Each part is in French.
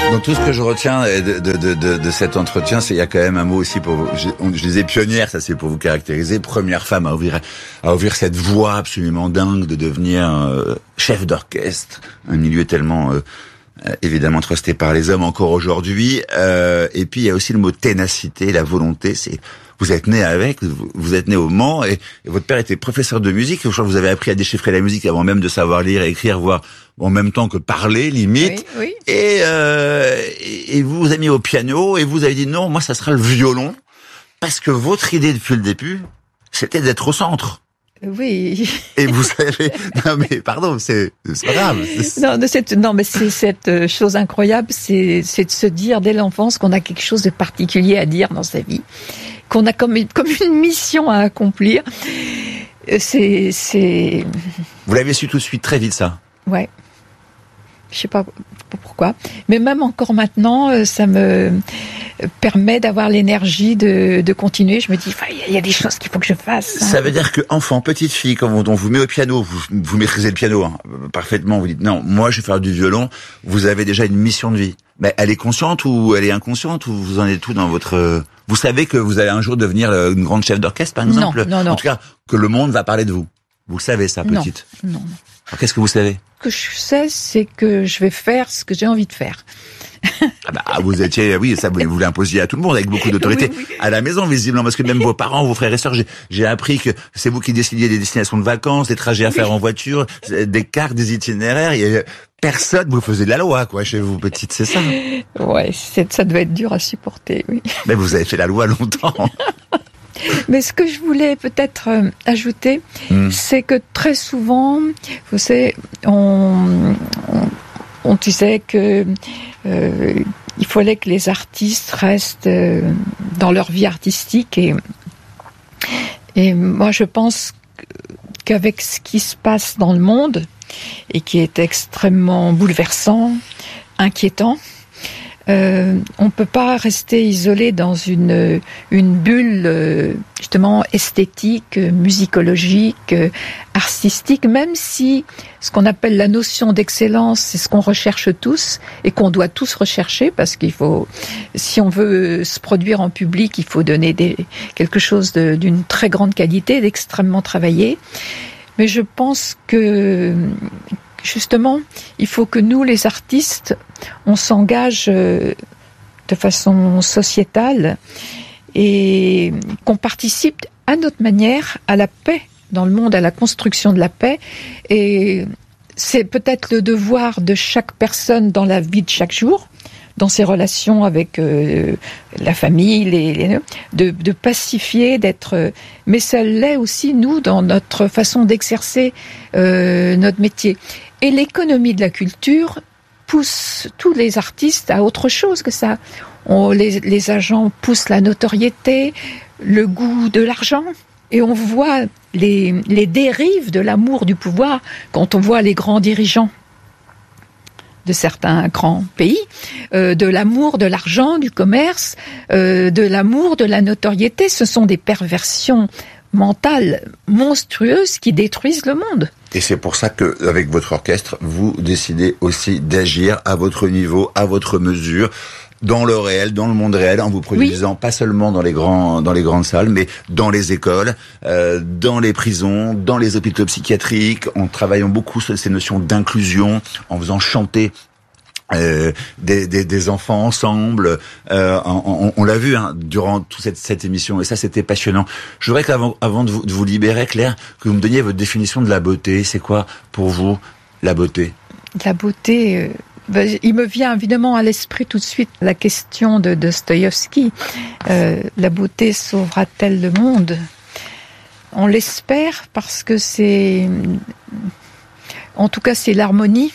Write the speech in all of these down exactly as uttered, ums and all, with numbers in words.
Donc tout ce que je retiens de, de, de, de, de cet entretien, c'est il y a quand même un mot aussi pour vous. Je, je disais pionnière, ça c'est pour vous caractériser. Première femme à ouvrir à ouvrir cette voie absolument dingue de devenir euh, chef d'orchestre, un milieu tellement euh, évidemment trusté par les hommes encore aujourd'hui. Euh, et puis il y a aussi le mot ténacité, la volonté. C'est vous êtes né avec, vous êtes né au Mans et, et votre père était professeur de musique. Je crois que vous avez appris à déchiffrer la musique avant même de savoir lire et écrire, voire en même temps que parler, limite. Oui, oui. Et, euh, et, et vous vous avez mis au piano et vous avez dit non, moi ça sera le violon, parce que votre idée depuis le début, c'était d'être au centre. Oui. Et vous savez, non mais pardon, c'est, c'est pas grave. C'est... Non, de cette, non, mais c'est cette chose incroyable, c'est, c'est de se dire dès l'enfance qu'on a quelque chose de particulier à dire dans sa vie, qu'on a comme une, comme une mission à accomplir. C'est, c'est. Vous l'avez su tout de suite, très vite, ça. Ouais. Je sais pas pourquoi, mais même encore maintenant, ça me permet d'avoir l'énergie de, de continuer. Je me dis, il y a des choses qu'il faut que je fasse. Hein. Ça veut dire que enfant, petite fille, quand on vous met au piano, vous, vous maîtrisez le piano hein, parfaitement. Vous dites non, moi je vais faire du violon. Vous avez déjà une mission de vie. Mais elle est consciente ou elle est inconsciente ou vous en êtes tout dans votre. Vous savez que vous allez un jour devenir une grande chef d'orchestre, par exemple. Non, non, non. En tout cas, que le monde va parler de vous. Vous le savez ça, petite. Non, non. Alors, qu'est-ce que vous savez? Ce que je sais, c'est que je vais faire ce que j'ai envie de faire. Ah bah, vous étiez, oui, ça vous l'imposiez à tout le monde avec beaucoup d'autorité. Oui, oui. À la maison, visiblement, parce que même vos parents, vos frères et sœurs, j'ai, j'ai appris que c'est vous qui décidiez des destinations de vacances, des trajets à faire oui. en voiture, des cartes, des itinéraires. Il y a personne, vous faisiez de la loi, quoi, chez vous, petite, c'est ça? Ouais, c'est, ça devait être dur à supporter, oui. Mais vous avez fait la loi longtemps. Mais ce que je voulais peut-être euh, ajouter, mmh. c'est que très souvent, vous savez, on, on, on disait que euh, il fallait que les artistes restent euh, dans leur vie artistique et et moi je pense qu'avec ce qui se passe dans le monde et qui est extrêmement bouleversant, inquiétant. Euh, on ne peut pas rester isolé dans une, une bulle euh, justement esthétique, musicologique, euh, artistique, même si ce qu'on appelle la notion d'excellence, c'est ce qu'on recherche tous et qu'on doit tous rechercher parce qu'il faut, si on veut se produire en public, il faut donner des, quelque chose de, d'une très grande qualité, d'extrêmement travaillé. Mais je pense que justement, il faut que nous, les artistes, on s'engage de façon sociétale et qu'on participe à notre manière à la paix dans le monde, à la construction de la paix. Et c'est peut-être le devoir de chaque personne dans la vie de chaque jour, dans ses relations avec euh, la famille, les, les, de, de pacifier, d'être. Mais ça l'est aussi, nous, dans notre façon d'exercer euh, notre métier. Et l'économie de la culture pousse tous les artistes à autre chose que ça. On, les, les agents poussent la notoriété, le goût de l'argent. Et on voit les, les dérives de l'amour du pouvoir quand on voit les grands dirigeants de certains grands pays, euh, de l'amour de l'argent, du commerce, euh, de l'amour de la notoriété. Ce sont des perversions mentales monstrueuses qui détruisent le monde. Et c'est pour ça que, avec votre orchestre, vous décidez aussi d'agir à votre niveau, à votre mesure, dans le réel, dans le monde réel, en vous produisant oui. pas seulement dans les grands, dans les grandes salles, mais dans les écoles, euh, dans les prisons, dans les hôpitaux psychiatriques, en travaillant beaucoup sur ces notions d'inclusion, en faisant chanter Euh, des, des, des enfants ensemble, euh, on, on, on l'a vu hein, durant toute cette, cette émission, et ça c'était passionnant. Je voudrais qu'avant avant de vous, de vous libérer, Claire, que vous me donniez votre définition de la beauté. C'est quoi pour vous la beauté? La beauté, euh, ben, il me vient évidemment à l'esprit tout de suite la question de Dostoïevski. Euh, la beauté sauvera-t-elle le monde? On l'espère parce que c'est, en tout cas, c'est l'harmonie.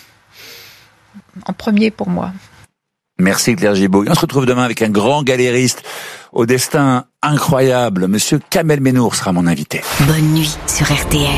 En premier pour moi. Merci Claire Gibault. On se retrouve demain avec un grand galériste au destin incroyable. Monsieur Kamel Mennour sera mon invité. Bonne nuit sur R T L.